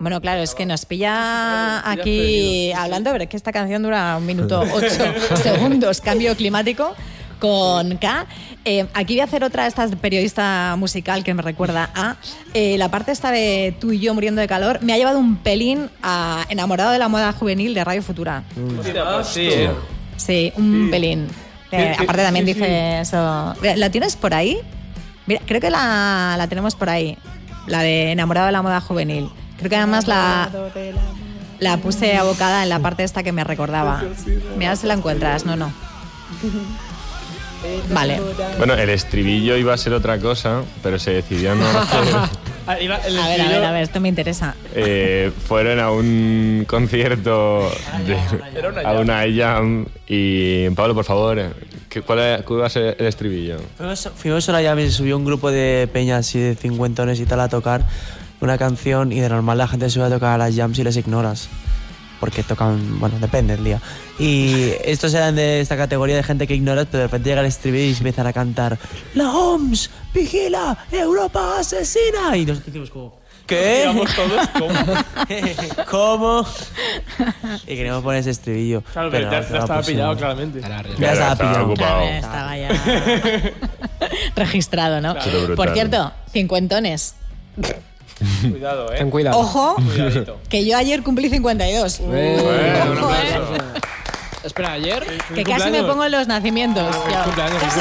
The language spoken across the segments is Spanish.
Bueno, claro, es que nos pilla aquí hablando, pero es que esta canción dura 1 minuto 8 segundos. Cambio climático con K. Aquí voy a hacer otra, esta periodista musical que me recuerda a la parte esta de Tú y yo muriendo de calor. Me ha llevado un pelín a Enamorado de la moda juvenil de Radio Futura. Sí, un pelín. Aparte también dice eso. ¿La tienes por ahí? Mira, creo que la tenemos por ahí. La de Enamorado de la moda juvenil. Creo que además la puse abocada en la parte esta que me recordaba. Mira si la encuentras. No. Vale. Bueno, el estribillo iba a ser otra cosa, pero se decidió no hacer. A ver, esto me interesa. Fueron a un concierto, a una jam, y Pablo, por favor, ¿cuál iba a ser el estribillo? Fuimos a una jam y se subió un grupo de peñas así de cincuentones y tal a tocar una canción, y de normal la gente se sube a tocar a las jams y les ignoras. Porque tocan, bueno, depende del día. Y estos eran de esta categoría de gente que ignoras, pero de repente llega el estribillo y se empiezan a cantar ¡La OMS vigila! ¡Europa asesina! Y nosotros decimos como ¿qué? Todos, ¿Cómo? Y queríamos poner ese estribillo. Claro, pero ya estaba pillado, claramente. Ya estaba pillado. Estaba ya registrado, ¿no? Claro. Por cierto, cincuentones. Cuidado, Ten cuidado. Ojo, Cuidadito. que yo ayer cumplí 52. Ojo, Espera, ayer. que casi me pongo en los nacimientos. Feliz Yo. cumpleaños, Casi.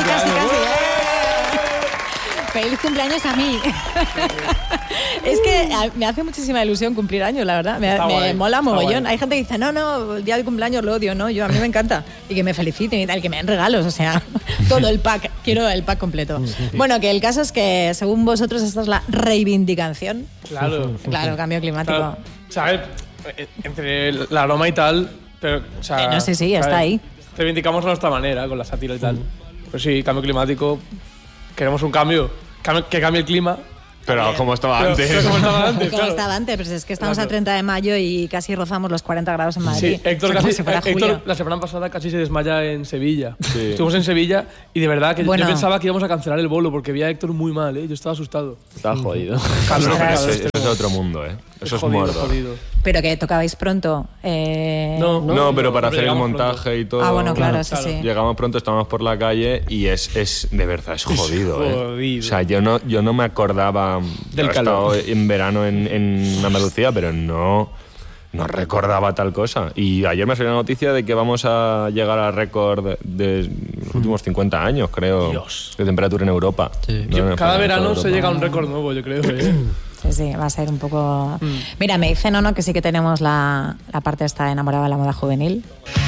Feliz cumpleaños a mí. Es que me hace muchísima ilusión cumplir años, la verdad. Me mola mogollón. Hay gente que dice, no, el día de cumpleaños lo odio. No, a mí me encanta. Y que me feliciten y tal, que me den regalos. O sea, todo el pack. Quiero el pack completo. Bueno, que el caso es que, según vosotros, esta es la reivindicación. Claro. Claro, cambio climático. Claro. O sea, entre la aroma y tal, pero, o sea, No sé, sí, está ¿sabes? ahí. Reivindicamos a nuestra manera, con la sátira y tal. Pues sí, cambio climático. Queremos un cambio. Que cambie el clima. Pero como estaba antes. Pero como estaba antes, Como claro. estaba antes, pero es que estamos Claro. a 30 de mayo y casi rozamos los 40 grados en Madrid. Sí, Héctor, Como si fuera julio. Héctor la semana pasada casi se desmaya en Sevilla. Sí. Estuvimos en Sevilla y de verdad que Bueno. yo pensaba que íbamos a cancelar el bolo porque vi a Héctor muy mal, ¿eh? Yo estaba asustado. Está jodido. Eso es otro mundo, ¿eh? Eso es Mordor. jodido. Pero que tocabais pronto. No, pero para hacer el llegamos montaje pronto. y todo. Ah, bueno, claro, sí. Llegamos pronto, estábamos por la calle y es de verdad, es jodido, ¿eh? jodido. O sea, yo no me acordaba. Del He calor. estado en verano en Andalucía, pero no recordaba tal cosa. Y ayer me salió la noticia de que vamos a llegar al récord de los últimos 50 años, creo, Dios. de temperatura en Europa. Sí. Cada verano se llega a un récord nuevo, yo creo, ¿eh? Sí, va a ser un poco... Mira, me dice Nono que sí que tenemos la parte esta enamorada de la moda juvenil.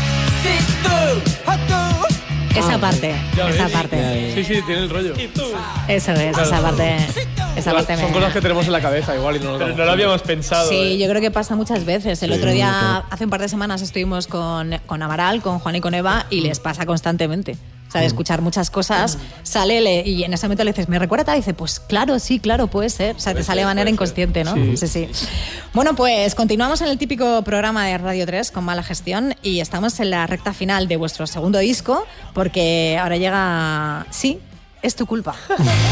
Esa parte, Ya esa ves. parte. Sí, tiene el rollo. Eso es, esa parte Son me... cosas que tenemos en la cabeza igual y no lo habíamos pensado. Sí, yo creo que pasa muchas veces. El otro día, hace un par de semanas, estuvimos con Amaral, con Juan y con Eva, y les pasa constantemente. O sea, de escuchar muchas cosas, sale y en ese momento le dices, ¿me recuerda tal? Y dice, pues claro, sí, claro, puede ser. O sea, te sale de manera inconsciente, ¿no? Sí. Bueno, pues continuamos en el típico programa de Radio 3 con Mala Gestión y estamos en la recta final de vuestro segundo disco porque ahora llega... Sí, es tu culpa.